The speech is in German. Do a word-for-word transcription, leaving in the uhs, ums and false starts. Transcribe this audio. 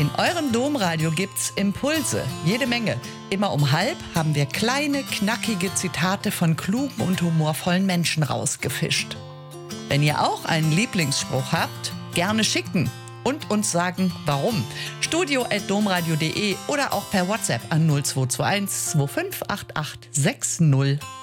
In eurem Domradio gibt's Impulse, jede Menge. Immer um halb haben wir kleine, knackige Zitate von klugen und humorvollen Menschen rausgefischt. Wenn ihr auch einen Lieblingsspruch habt, gerne schicken und uns sagen, warum. studio at domradio punkt de oder auch per WhatsApp an null zwei zwei eins zwei fünf acht acht sechs null